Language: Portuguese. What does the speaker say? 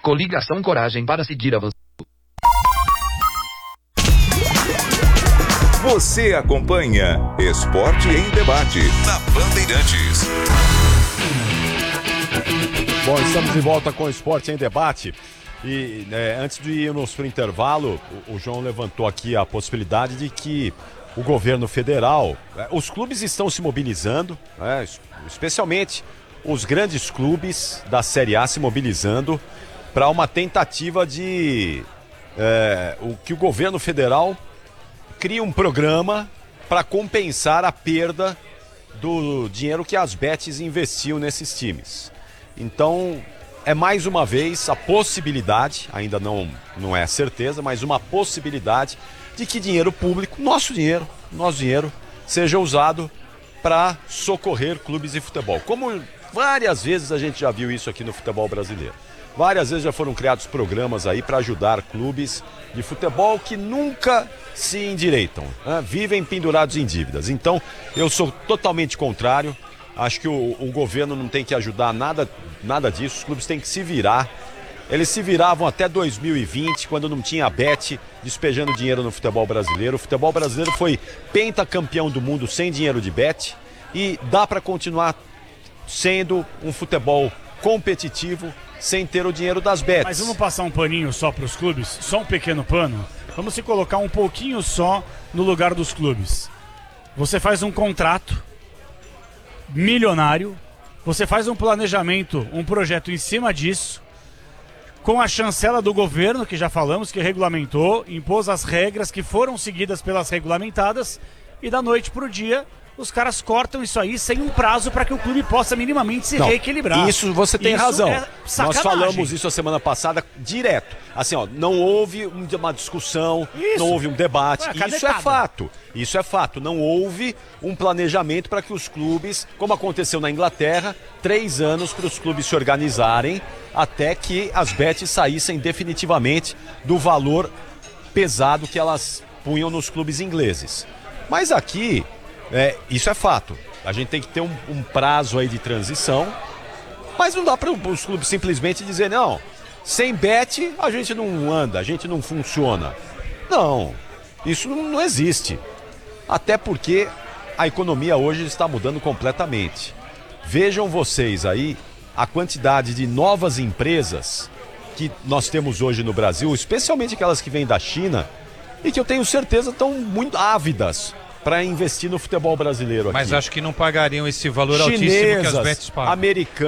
Coligação Coragem para seguir avançando. Você acompanha Esporte em Debate na Bandeirantes. Bom, estamos de volta com o Esporte em Debate. E antes de irmos para o intervalo, o João levantou aqui a possibilidade de que o governo federal, os clubes estão se mobilizando, especialmente os grandes clubes da Série A se mobilizando para uma tentativa de que o governo federal crie um programa para compensar a perda do dinheiro que as bets investiam nesses times. Então, é mais uma vez a possibilidade, ainda não é certeza, mas uma possibilidade de que dinheiro público, nosso dinheiro, seja usado para socorrer clubes de futebol. Como várias vezes a gente já viu isso aqui no futebol brasileiro. Várias vezes já foram criados programas aí para ajudar clubes de futebol que nunca se endireitam, vivem pendurados em dívidas. Então, eu sou totalmente contrário. Acho que o governo não tem que ajudar nada disso, os clubes têm que se virar. Eles se viravam até 2020, quando não tinha a bet despejando dinheiro no futebol brasileiro. O futebol brasileiro foi pentacampeão do mundo sem dinheiro de bet e dá para continuar sendo um futebol competitivo sem ter o dinheiro das bets. Mas vamos passar um paninho só para os clubes? Só um pequeno pano? Vamos se colocar um pouquinho só no lugar dos clubes. Você faz um contrato milionário, você faz um planejamento, um projeto em cima disso, com a chancela do governo, que já falamos, que regulamentou, impôs as regras que foram seguidas pelas regulamentadas, e da noite para o dia os caras cortam isso aí sem um prazo para que o clube possa minimamente se reequilibrar. Isso você tem razão. Nós falamos isso a semana passada direto. Assim, não houve uma discussão, não houve um debate. Isso é fato. Isso é fato. Não houve um planejamento para que os clubes, como aconteceu na Inglaterra, 3 anos para os clubes se organizarem até que as bets saíssem definitivamente do valor pesado que elas punham nos clubes ingleses. Mas aqui, isso é fato. A gente tem que ter um prazo aí de transição, mas não dá para os clubes simplesmente dizer, não, sem bet a gente não anda, a gente não funciona. Não, isso não existe. Até porque a economia hoje está mudando completamente. Vejam vocês aí a quantidade de novas empresas que nós temos hoje no Brasil, especialmente aquelas que vêm da China, e que eu tenho certeza estão muito ávidas para investir no futebol brasileiro aqui. Mas acho que não pagariam esse valor altíssimo que as bets pagam. Americanas.